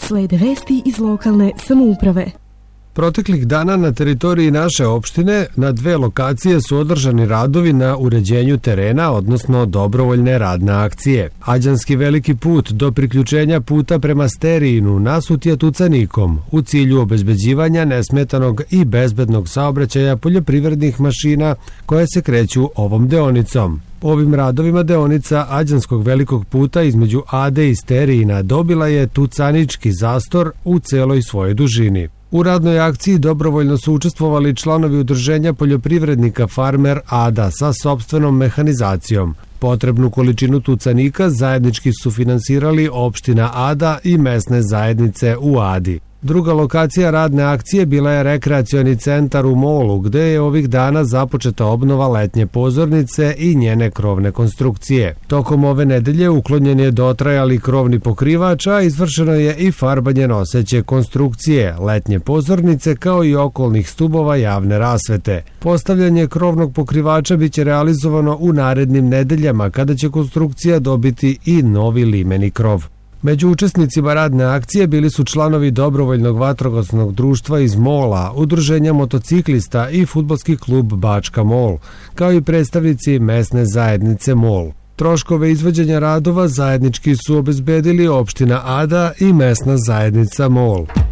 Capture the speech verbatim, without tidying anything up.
Slede vesti iz lokalne samouprave. Proteklih dana na teritoriji naše opštine na dve lokacije su održani radovi na uređenju terena, odnosno dobrovoljne radne akcije. Ađanski veliki put do priključenja puta prema Sterijinu nasut je tucanikom u cilju obezbeđivanja nesmetanog i bezbednog saobraćaja poljoprivrednih mašina koje se kreću ovom deonicom. Ovim radovima deonica Ađanskog velikog puta između Ade i Sterijina dobila je tucanički zastor u celoj svojoj dužini. U radnoj akciji dobrovoljno su učestvovali članovi udruženja poljoprivrednika Farmer Ada sa sopstvenom mehanizacijom. Potrebnu količinu tucanika zajednički su finansirali opština Ada i mesne zajednice u Adi. Druga lokacija radne akcije bila je rekreacioni centar u Molu, gde je ovih dana započeta obnova letnje pozornice i njene krovne konstrukcije. Tokom ove nedelje uklonjen je dotrajali krovni pokrivač, a izvršeno je i farbanje noseće konstrukcije, letnje pozornice kao i okolnih stubova javne rasvete. Postavljanje krovnog pokrivača biće realizovano u narednim nedeljama, kada će konstrukcija dobiti i novi limeni krov. Među učesnicima radne akcije bili su članovi dobrovoljnog vatrogasnog društva iz Mola, udruženja motociklista i fudbalski klub Bačka Mol, kao i predstavnici mesne zajednice Mol. Troškove izvođenja radova zajednički su obezbedili opština Ada i mesna zajednica Mol.